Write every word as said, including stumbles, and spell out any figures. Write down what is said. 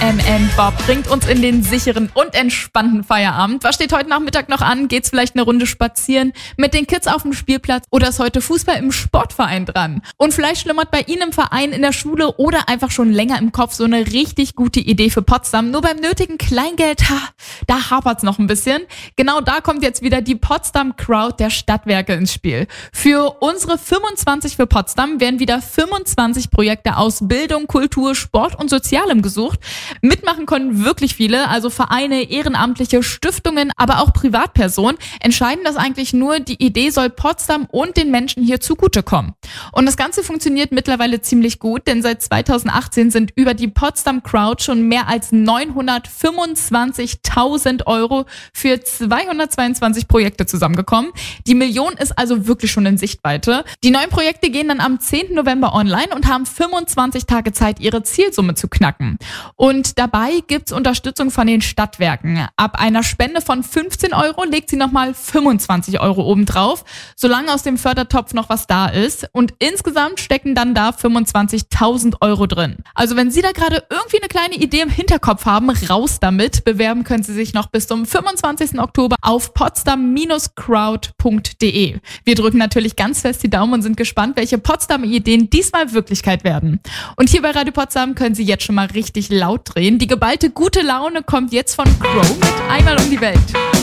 M M Bob bringt uns in den sicheren und entspannten Feierabend. Was steht heute Nachmittag noch an? Geht's vielleicht eine Runde spazieren mit den Kids auf dem Spielplatz oder ist heute Fußball im Sportverein dran? Und vielleicht schlummert bei Ihnen im Verein, in der Schule oder einfach schon länger im Kopf so eine richtig gute Idee für Potsdam. Nur beim nötigen Kleingeld, ha, da hapert's noch ein bisschen. Genau da kommt jetzt wieder die Potsdam Crowd der Stadtwerke ins Spiel. Für unsere fünfundzwanzig für Potsdam werden wieder fünfundzwanzig Projekte aus Bildung, Kultur, Sport und Sozialem gesucht. Mitmachen können wirklich viele, also Vereine, Ehrenamtliche, Stiftungen, aber auch Privatpersonen. Entscheiden das eigentlich nur, die Idee soll Potsdam und den Menschen hier zugutekommen. Und das Ganze funktioniert mittlerweile ziemlich gut, denn seit zweitausendachtzehn sind über die Potsdam Crowd schon mehr als neunhundertfünfundzwanzigtausend Euro für zweihundertzweiundzwanzig Projekte zusammengekommen. Die Million ist also wirklich schon in Sichtweite. Die neuen Projekte gehen dann am zehnten November online und haben fünfundzwanzig Tage Zeit, ihre Zielsumme zu knacken. Und dabei gibt's Unterstützung von den Stadtwerken. Ab einer Spende von fünfzehn Euro legt sie nochmal fünfundzwanzig Euro obendrauf, solange aus dem Fördertopf noch was da ist. Und insgesamt stecken dann da fünfundzwanzigtausend Euro drin. Also wenn Sie da gerade irgendwie eine kleine Idee im Hinterkopf haben, raus damit. Bewerben können Sie sich noch bis zum fünfundzwanzigsten Oktober auf potsdam Bindestrich crowd Punkt de. Wir drücken natürlich ganz fest die Daumen und sind gespannt, welche Potsdamer Ideen diesmal Wirklichkeit werden. Und hier bei Radio Potsdam können Sie jetzt schon mal richtig laut drehen. Die geballte gute Laune kommt jetzt von Crow mit Einmal um die Welt.